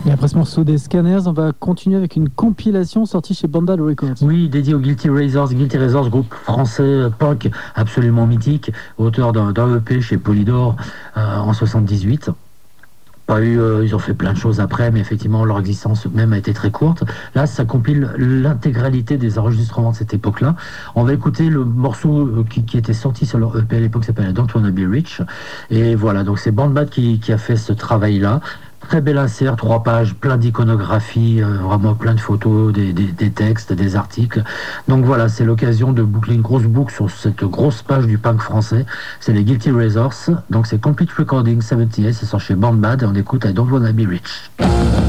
Et après ce morceau des Scanners, on va continuer avec une compilation sortie chez Bandad Records. Oui, dédié aux Guilty Razors, groupe français punk absolument mythique, auteur d'un EP chez Polydor en 78. Ils ont fait plein de choses après, mais effectivement leur existence même a été très courte. Là, ça compile l'intégralité des enregistrements de cette époque-là. On va écouter le morceau qui était sorti sur leur EP à l'époque, qui s'appelle Don't Wanna Be Rich. Et voilà, donc c'est Bandad qui a fait ce travail-là. Très bel insert, 3 pages, plein d'iconographie, vraiment plein de photos, des textes, des articles. Donc voilà, c'est l'occasion de boucler une grosse boucle sur cette grosse page du punk français. C'est les Guilty Razors. Donc c'est Complete Recording 78, c'est sorti chez Bandad et on écoute I Don't Wanna Be Rich.